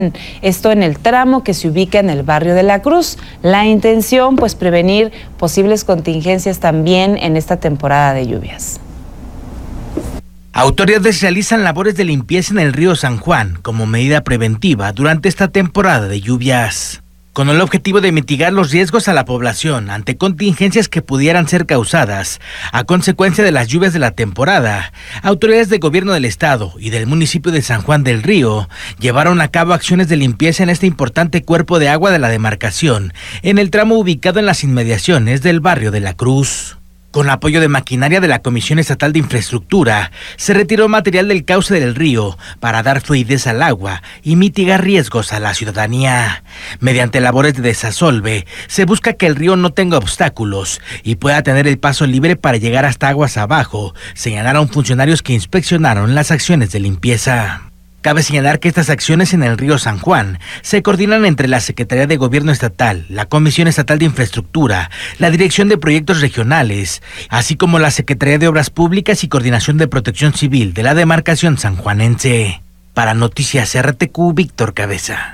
Esto en el tramo que se ubica en el barrio de La Cruz. La intención, pues, prevenir posibles contingencias también en esta temporada de lluvias. Autoridades realizan labores de limpieza en el río San Juan como medida preventiva durante esta temporada de lluvias, con el objetivo de mitigar los riesgos a la población ante contingencias que pudieran ser causadas a consecuencia de las lluvias de la temporada. Autoridades del gobierno del estado y del municipio de San Juan del Río llevaron a cabo acciones de limpieza en este importante cuerpo de agua de la demarcación, en el tramo ubicado en las inmediaciones del barrio de La Cruz. Con apoyo de maquinaria de la Comisión Estatal de Infraestructura, se retiró material del cauce del río para dar fluidez al agua y mitigar riesgos a la ciudadanía. Mediante labores de desasolve, se busca que el río no tenga obstáculos y pueda tener el paso libre para llegar hasta aguas abajo, señalaron funcionarios que inspeccionaron las acciones de limpieza. Cabe señalar que estas acciones en el río San Juan se coordinan entre la Secretaría de Gobierno Estatal, la Comisión Estatal de Infraestructura, la Dirección de Proyectos Regionales, así como la Secretaría de Obras Públicas y Coordinación de Protección Civil de la demarcación sanjuanense. Para Noticias RTQ, Víctor Cabeza.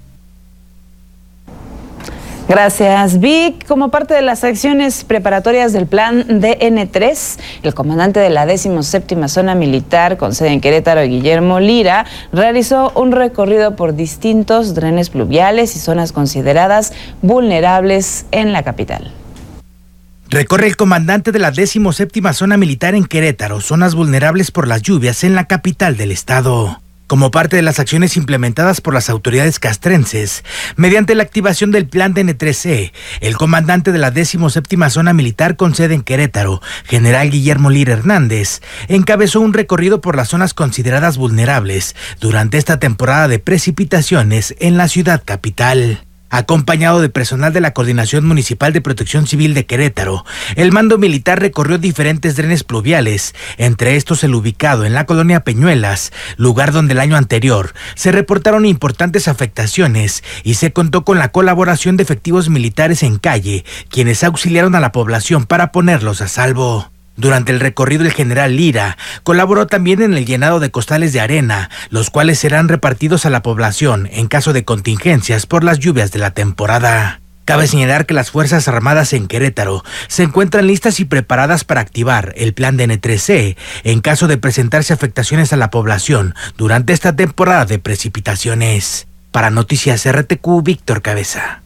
Gracias, Vic. Como parte de las acciones preparatorias del plan DN3, el comandante de la 17ª Zona Militar con sede en Querétaro, Guillermo Lira, realizó un recorrido por distintos drenes pluviales y zonas consideradas vulnerables en la capital. Recorre el comandante de la 17ª Zona Militar en Querétaro, zonas vulnerables por las lluvias en la capital del estado. Como parte de las acciones implementadas por las autoridades castrenses, mediante la activación del plan DN3E, el comandante de la 17ª Zona Militar con sede en Querétaro, general Guillermo Lira Hernández, encabezó un recorrido por las zonas consideradas vulnerables durante esta temporada de precipitaciones en la ciudad capital. Acompañado de personal de la Coordinación Municipal de Protección Civil de Querétaro, el mando militar recorrió diferentes drenes pluviales, entre estos el ubicado en la colonia Peñuelas, lugar donde el año anterior se reportaron importantes afectaciones y se contó con la colaboración de efectivos militares en calle, quienes auxiliaron a la población para ponerlos a salvo. Durante el recorrido, el general Lira colaboró también en el llenado de costales de arena, los cuales serán repartidos a la población en caso de contingencias por las lluvias de la temporada. Cabe señalar que las Fuerzas Armadas en Querétaro se encuentran listas y preparadas para activar el plan DN3E en caso de presentarse afectaciones a la población durante esta temporada de precipitaciones. Para Noticias RTQ, Víctor Cabeza.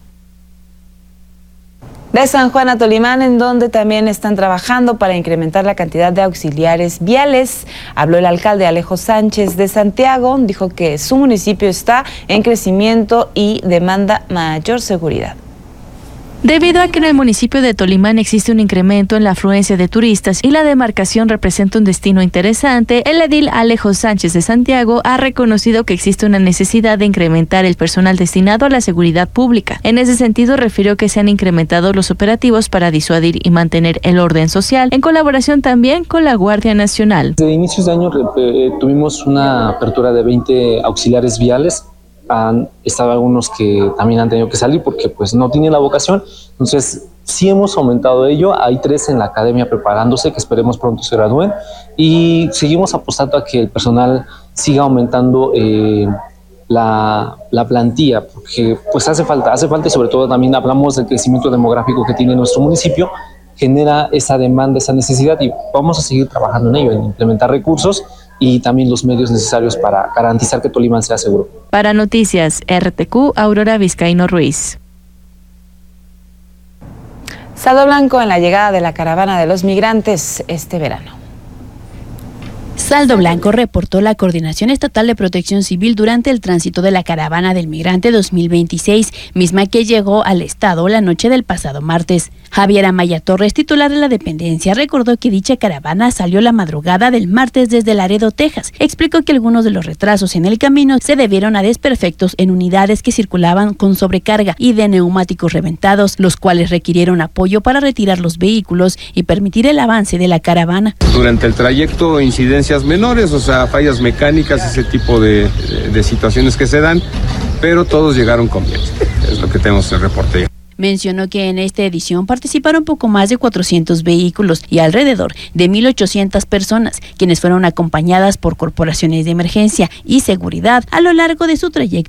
De San Juan a Tolimán, en donde también están trabajando para incrementar la cantidad de auxiliares viales. Habló el alcalde Alejo Sánchez de Santiago, dijo que su municipio está en crecimiento y demanda mayor seguridad. Debido a que en el municipio de Tolimán existe un incremento en la afluencia de turistas y la demarcación representa un destino interesante, el edil Alejo Sánchez de Santiago ha reconocido que existe una necesidad de incrementar el personal destinado a la seguridad pública. En ese sentido, refirió que se han incrementado los operativos para disuadir y mantener el orden social, en colaboración también con la Guardia Nacional. Desde inicios de año tuvimos una apertura de 20 auxiliares viales. Han estado algunos que también han tenido que salir porque pues no tienen la vocación, entonces sí hemos aumentado ello. Hay 3 en la academia preparándose que esperemos pronto se gradúen y seguimos apostando a que el personal siga aumentando la plantilla, porque pues hace falta y sobre todo también hablamos del crecimiento demográfico que tiene nuestro municipio, genera esa demanda, esa necesidad y vamos a seguir trabajando en ello, en implementar recursos y también los medios necesarios para garantizar que Tolimán sea seguro. Para Noticias RTQ, Aurora Vizcaíno Ruiz. Saldo blanco en la llegada de la caravana de los migrantes este verano. Saldo blanco, reportó la Coordinación Estatal de Protección Civil durante el tránsito de la Caravana del Migrante 2026, misma que llegó al estado la noche del pasado martes. Javier Amaya Torres, titular de la dependencia, recordó que dicha caravana salió la madrugada del martes desde Laredo, Texas. Explicó que algunos de los retrasos en el camino se debieron a desperfectos en unidades que circulaban con sobrecarga y de neumáticos reventados, los cuales requirieron apoyo para retirar los vehículos y permitir el avance de la caravana. Durante el trayecto, incidencias menores, o sea, fallas mecánicas, ese tipo de situaciones que se dan, pero todos llegaron con bien. Es lo que tenemos en el reporte. Mencionó que en esta edición participaron poco más de 400 vehículos y alrededor de 1,800 personas, quienes fueron acompañadas por corporaciones de emergencia y seguridad a lo largo de su trayecto